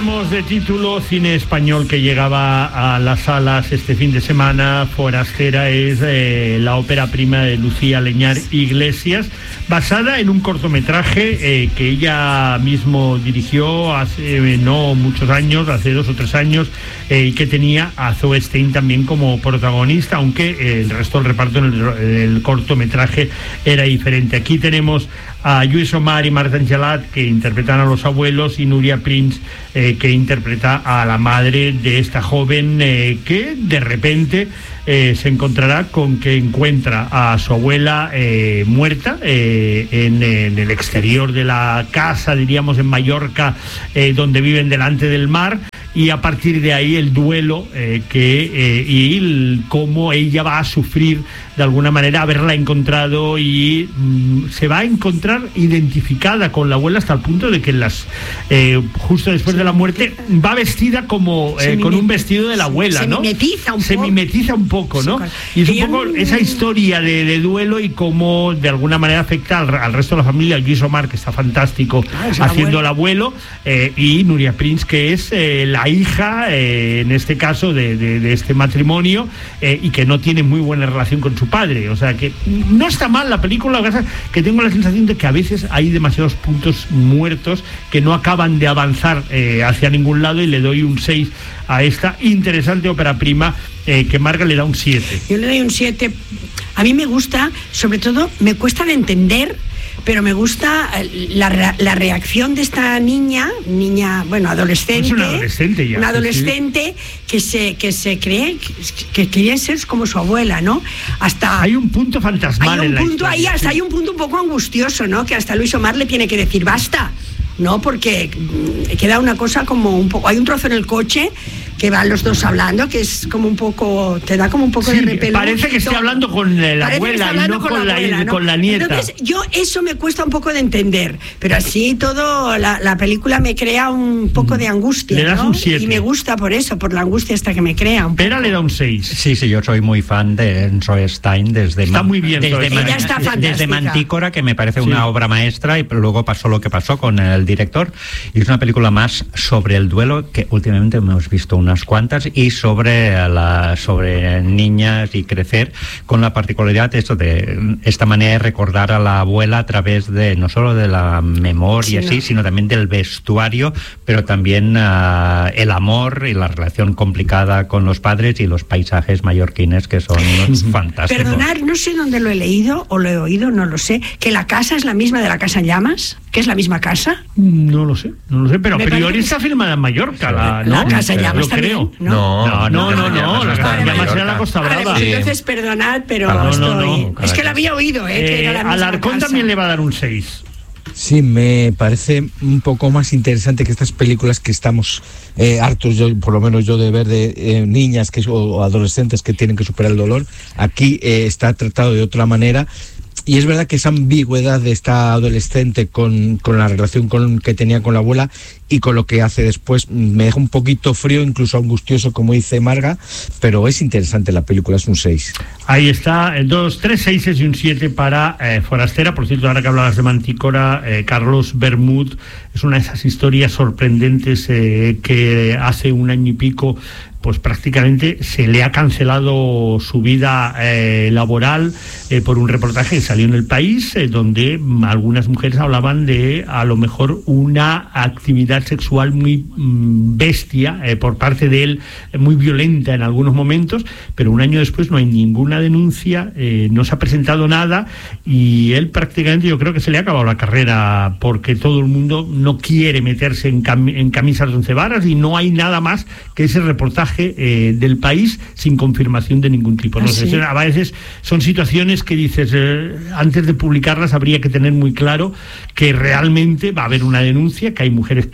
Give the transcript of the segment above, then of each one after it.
decíamos de título, cine español que llegaba a las salas este fin de semana. Forastera es la ópera prima de Lucía Leñar Iglesias, basada en un cortometraje que ella mismo dirigió hace no muchos años, hace 2 o 3 años, y que tenía a Zoe Stein también como protagonista, aunque el resto del reparto en el cortometraje era diferente. Aquí tenemos a Lluís Omar y Marta Angelat, que interpretan a los abuelos, y Núria Prince, que interpreta a la madre de esta joven que de repente se encontrará con que encuentra a su abuela muerta en el exterior de la casa, diríamos en Mallorca, donde viven delante del mar. Y a partir de ahí el duelo y cómo ella va a sufrir de alguna manera haberla encontrado, y se va a encontrar identificada con la abuela hasta el punto de que justo después de la muerte va vestida como con un vestido de la abuela, ¿no? Se mimetiza un poco, ¿no? Y es un poco esa historia de duelo y cómo de alguna manera afecta al resto de la familia. Lluís Omar, que está fantástico haciendo el abuelo, y Núria Prince, que es la hija, en este caso, de este matrimonio, y que no tiene muy buena relación con su padre. O sea que no está mal la película, lo que tengo la sensación de que a veces hay demasiados puntos muertos que no acaban de avanzar hacia ningún lado, y le doy un 6 a esta interesante ópera prima, que Marga le da un 7. Yo le doy un 7. A mí me gusta, sobre todo, me cuesta de entender, pero me gusta la reacción de esta niña, bueno, adolescente. Es una adolescente ya. Una adolescente que se cree que quiere ser como su abuela, ¿no? Hasta hay un punto fantasmal en la historia. Hasta hay un punto un poco angustioso, ¿no? Que hasta Lluís Omar le tiene que decir basta, ¿no? Porque queda una cosa como un poco. Hay un trozo en el coche que van los dos hablando, que es como un poco, te da como un poco de repelús. Parece que esté hablando con la abuela y no con la nieta. Entonces, yo eso me cuesta un poco de entender, pero así todo, la película me crea un poco de angustia. Le das, ¿no? Un 7. Y me gusta por eso, por la angustia esta que me crea. Pera le da un 6. Sí, yo soy muy fan de Zoe Stein está muy bien. Ella está fantástica. Desde Mantícora, que me parece una obra maestra, y luego pasó lo que pasó con el director, y es una película más sobre el duelo, que últimamente hemos visto unas cuantas, y sobre niñas y crecer, con la particularidad de esta manera de recordar a la abuela a través de no solo de la memoria, sino también del vestuario, pero también el amor y la relación complicada con los padres y los paisajes mallorquines, que son fantásticos. Perdonar, no sé dónde lo he leído o lo he oído, no lo sé, que la casa es la misma de La Casa en Llamas, que es la misma casa. No lo sé, pero a priori está filmada en Mallorca. La Casa en Llamas también, creo. ¿no? La Casa en Llamas era la Costa Brava. Pues entonces perdonad, pero es que la había oído, que era la misma Alarcón casa. También le va a dar un 6. Sí, me parece un poco más interesante que estas películas que estamos hartos, por lo menos yo, de ver de niñas o adolescentes que tienen que superar el dolor. Aquí está tratado de otra manera. Y es verdad que esa ambigüedad de esta adolescente con la relación que tenía con la abuela y con lo que hace después me deja un poquito frío, incluso angustioso, como dice Marga, pero es interesante la película, es un 6. Ahí está, 3 6 y un 7 para Forastera. Por cierto, ahora que hablabas de Mantícora, Carlos Bermud es una de esas historias sorprendentes que hace 1 año y pico pues prácticamente se le ha cancelado su vida laboral por un reportaje que salió en El País, donde algunas mujeres hablaban de a lo mejor una actividad sexual muy bestia por parte de él, muy violenta en algunos momentos, pero 1 año después no hay ninguna denuncia, no se ha presentado nada, y él prácticamente, yo creo que se le ha acabado la carrera, porque todo el mundo no quiere meterse en camisas de 11 varas, y no hay nada más que ese reportaje del País sin confirmación de ningún tipo. No sé, a veces son situaciones que dices, antes de publicarlas habría que tener muy claro que realmente va a haber una denuncia, que hay mujeres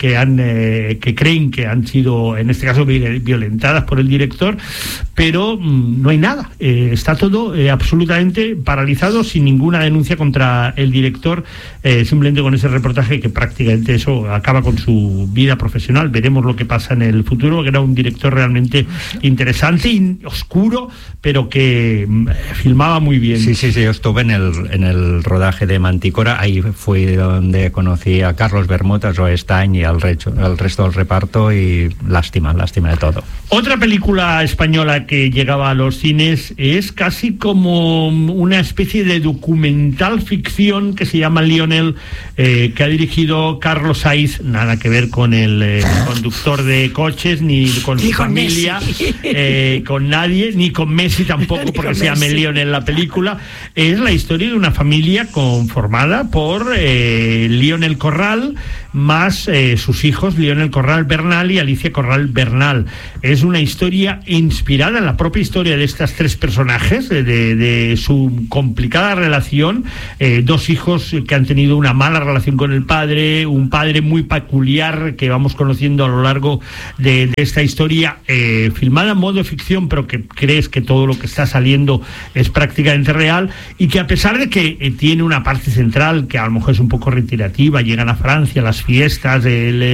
que creen que han sido, en este caso, violentadas por el director, pero no hay nada. Está todo absolutamente paralizado, sin ninguna denuncia contra el director simplemente con ese reportaje, que prácticamente eso acaba con su vida profesional. Veremos lo que pasa en el futuro, que era un director realmente interesante y oscuro, pero que filmaba muy bien. Sí, yo estuve en el rodaje de Mantícora, ahí fue donde conocí a Carlos Bermúdez, a Zoe Stein y al resto del reparto, y lástima de todo. Otra película española que llegaba a los cines es casi como una especie de documental ficción que se llama Lionel, que ha dirigido Carlos Saiz, nada que ver con el conductor de coches, ni con su familia, con nadie, ni con Messi tampoco, porque se llama Lionel la película. Es la historia de una familia conformada por Lionel Corral más sus hijos, Lionel Corral Bernal y Alicia Corral Bernal. Es una historia inspirada en la propia historia de estas tres personajes, de su complicada relación, dos hijos que han tenido una mala relación con el padre, un padre muy peculiar que vamos conociendo a lo largo de esta historia, filmada en modo ficción, pero que crees que todo lo que está saliendo es prácticamente real, y que a pesar de que tiene una parte central que a lo mejor es un poco reiterativa, llegan a Francia, las fiestas,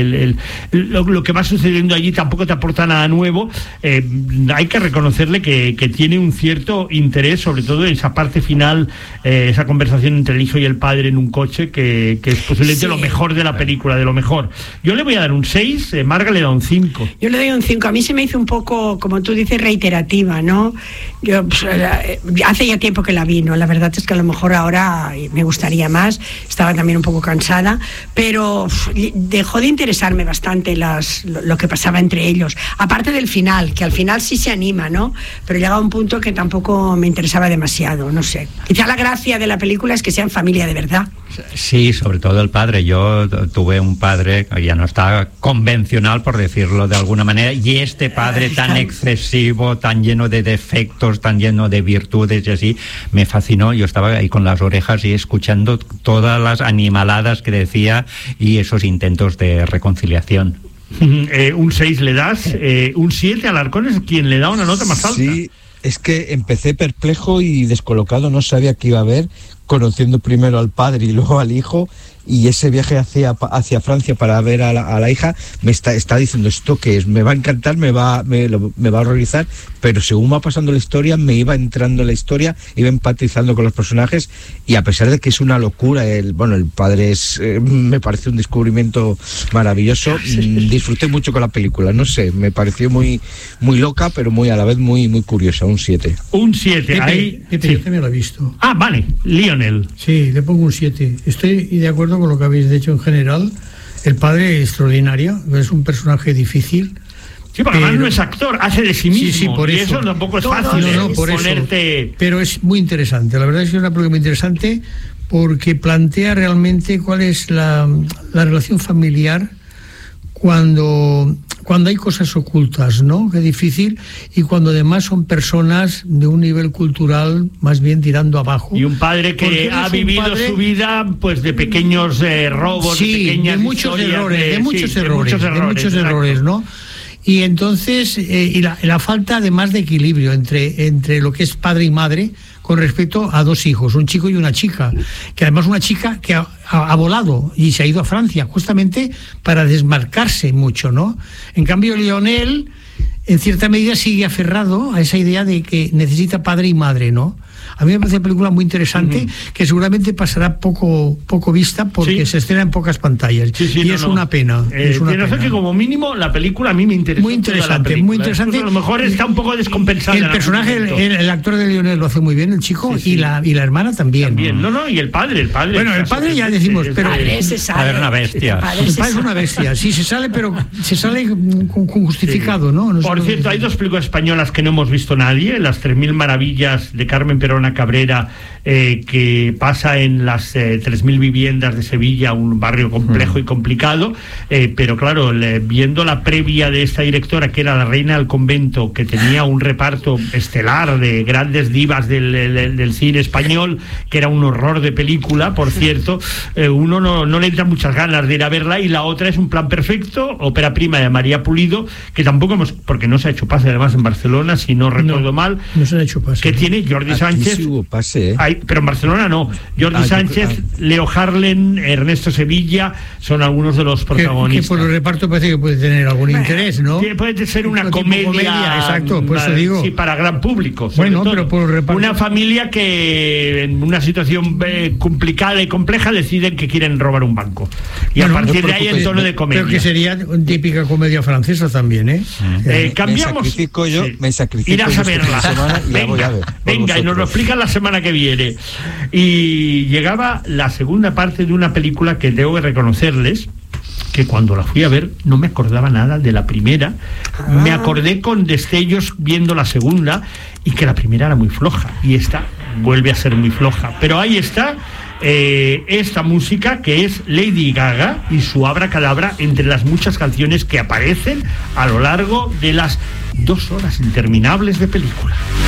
lo que va sucediendo allí tampoco te aporta nada nuevo, hay que reconocerle que tiene un cierto interés, sobre todo en esa parte final, esa conversación entre el hijo y el padre en un coche, que es posiblemente lo mejor de la película, de lo mejor. Yo le voy a dar un 6, Marga le da un 5. Yo le doy un 5. A mí se me hizo un poco, como tú dices, reiterativa, ¿no? Yo hace ya tiempo que la vi, ¿no? La verdad es que a lo mejor ahora me gustaría más, estaba también un poco cansada, pero dejó de interesarme bastante lo que pasaba entre ellos, aparte del final, que al final sí se anima, ¿no? Pero llega a un punto que tampoco me interesaba demasiado, no sé. Quizá la gracia de la película es que sean familia de verdad. Sí, sobre todo el padre. Yo tuve un padre que ya no está convencional, por decirlo de alguna manera, y este padre tan excesivo, tan lleno de defectos, tan lleno de virtudes y así, me fascinó. Yo estaba ahí con las orejas y escuchando todas las animaladas que decía y esos intentos de reconciliación. Un 6 le das, un 7 Alarcón es quien le da una nota más alta. Sí, es que empecé perplejo y descolocado, no sabía qué iba a ver, conociendo primero al padre y luego al hijo, y ese viaje hacia Francia para ver a la hija, me está diciendo, ¿esto qué es? Me va a encantar, me va a horrorizar, pero según va pasando la historia, me iba entrando en la historia, iba empatizando con los personajes, y a pesar de que es una locura, el padre me parece un descubrimiento maravilloso. Disfruté mucho con la película, no sé, me pareció muy, muy loca, pero muy a la vez muy, muy curiosa. Un 7. Un 7, ahí... Pepe, yo también lo he visto. Ah, vale, Lionel. Sí, le pongo un 7. Estoy de acuerdo con lo que habéis dicho en general. El padre es extraordinario, es un personaje difícil. Sí, porque además no es actor, hace de sí mismo. Sí, por y eso tampoco es fácil. No, por ponerte... eso. Pero es muy interesante. La verdad es que es una película muy interesante porque plantea realmente cuál es la relación familiar cuando hay cosas ocultas, ¿no? Qué difícil, y cuando además son personas de un nivel cultural más bien tirando abajo. Y un padre que ha vivido su vida pues de pequeños robos, sí, de pequeñas de muchos errores, de muchos errores, ¿no? Y entonces, y la falta además de equilibrio entre lo que es padre y madre con respecto a dos hijos, un chico y una chica, que además una chica que ha volado y se ha ido a Francia justamente para desmarcarse mucho, ¿no? En cambio, Lionel, en cierta medida, sigue aferrado a esa idea de que necesita padre y madre, ¿no? A mí me parece una película muy interesante, que seguramente pasará poco vista porque se estrena en pocas pantallas. Y es una pena. Es una pena. Que como mínimo la película a mí me interesa. Muy interesante, muy interesante. A lo mejor está un poco descompensada. El personaje, el actor de Lionel lo hace muy bien, el chico, y la hermana también. Y el padre. Bueno, el padre ya decimos, pero... El padre se sale. Una bestia. El padre es una bestia. Sí, se sale, pero se sale con justificado, ¿no? Por cierto, hay dos películas españolas que no hemos visto nadie, Las 3000 maravillas de Carmen Perona Cabrera, que pasa en las 3000 viviendas de Sevilla, un barrio complejo y complicado, pero claro, viendo la previa de esta directora, que era La reina del convento, que tenía un reparto estelar de grandes divas del cine español, que era un horror de película, por cierto, uno no le entra muchas ganas de ir a verla. Y la otra es Un plan perfecto, ópera prima de María Pulido, que tampoco porque no se ha hecho pase además en Barcelona, si no recuerdo mal, no se ha hecho pase, que tiene Jordi Sánchez Sánchez. Sí hubo pase, Pero en Barcelona no. Jordi Sánchez, Leo Harlen, Ernesto Sevilla son algunos de los protagonistas. Que por el reparto parece que puede tener algún interés, ¿no? Puede ser una comedia, exacto, por eso digo. Sí, para gran público. Bueno, pero por el reparto. Una familia que en una situación complicada y compleja deciden que quieren robar un banco. Y a partir de ahí el tono de comedia. Creo que sería típica comedia francesa también, ¿eh? Cambiamos. Me sacrifico irás a verla. Venga, y nos lo explican la semana que viene. Y llegaba la segunda parte de una película que tengo que reconocerles que cuando la fui a ver no me acordaba nada de la primera. Me acordé con destellos viendo la segunda, y que la primera era muy floja y esta vuelve a ser muy floja, pero ahí está esta música que es Lady Gaga y su Abracadabra, entre las muchas canciones que aparecen a lo largo de las 2 horas interminables de película.